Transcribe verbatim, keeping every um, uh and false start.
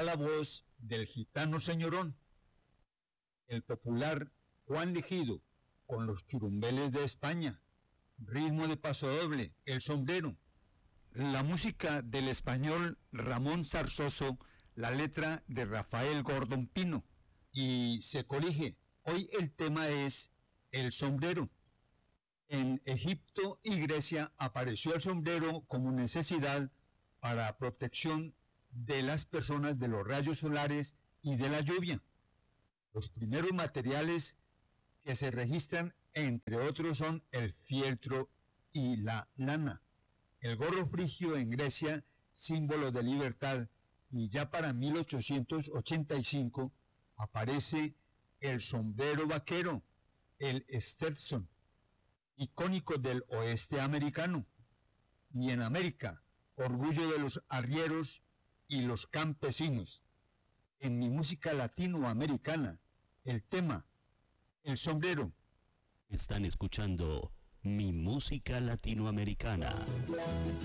era la voz del gitano señorón, el popular Juan Legido, con los churumbeles de España, ritmo de paso doble, el sombrero. La música del español Ramón Zarzoso, la letra de Rafael Gordon Pino. Y se colige, hoy el tema es el sombrero. En Egipto y Grecia apareció el sombrero como necesidad para protección de las personas de los rayos solares y de la lluvia. Los primeros materiales que se registran, entre otros, son el fieltro y la lana. El gorro frigio en Grecia, símbolo de libertad, y ya para mil ochocientos ochenta y cinco aparece el sombrero vaquero, el Stetson, icónico del oeste americano. Y en América, orgullo de los arrieros y los campesinos. En mi música latinoamericana, el tema, el sombrero. Están escuchando Mi Música Latinoamericana.